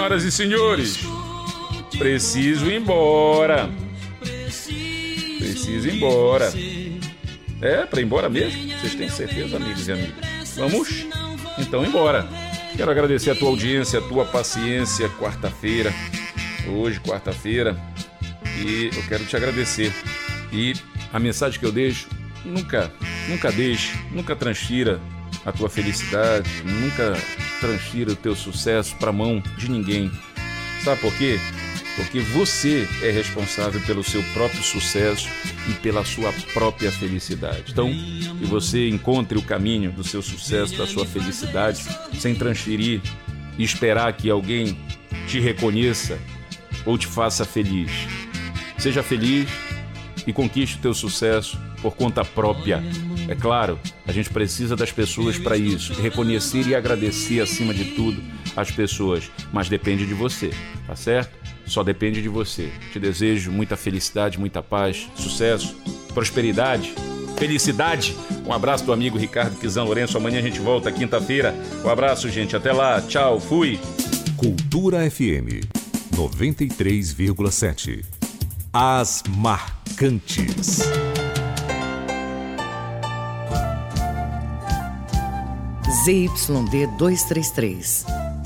Senhoras e senhores, preciso ir embora. Preciso ir embora. É, para ir embora mesmo? Vocês têm certeza, amigos e amigas? Vamos? Então, embora. Quero agradecer a tua audiência, a tua paciência. Quarta-feira, hoje, quarta-feira, e eu quero te agradecer. E a mensagem que eu deixo, nunca deixe, nunca transfira a tua felicidade, nunca transfira o teu sucesso para a mão de ninguém. Sabe por quê? Porque você é responsável pelo seu próprio sucesso e pela sua própria felicidade. Então, que você encontre o caminho do seu sucesso, da sua felicidade, sem transferir e esperar que alguém te reconheça ou te faça feliz. Seja feliz e conquiste o teu sucesso por conta própria. É claro, a gente precisa das pessoas para isso, reconhecer e agradecer acima de tudo as pessoas, mas depende de você, tá certo? Só depende de você. Te desejo muita felicidade, muita paz, sucesso, prosperidade, felicidade. Um abraço do amigo Ricardo Kizan Lourenço. Amanhã a gente volta, quinta-feira. Um abraço, gente. Até lá. Tchau. Fui. Cultura FM 93,7. As Marcantes. ZYD 233,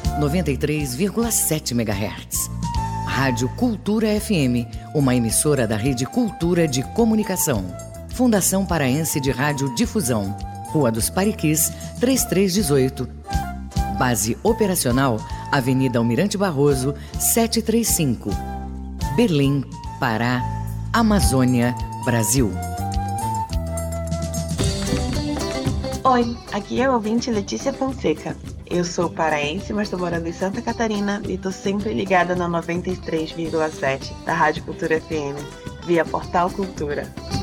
93,7 MHz. Rádio Cultura FM, uma emissora da Rede Cultura de Comunicação. Fundação Paraense de Rádio Difusão. Rua dos Pariquis, 3318. Base operacional, Avenida Almirante Barroso, 735. Belém, Pará, Amazônia, Brasil. Oi, aqui é a ouvinte Letícia Fonseca. Eu sou paraense, mas estou morando em Santa Catarina e estou sempre ligada na 93,7 da Rádio Cultura FM, via Portal Cultura.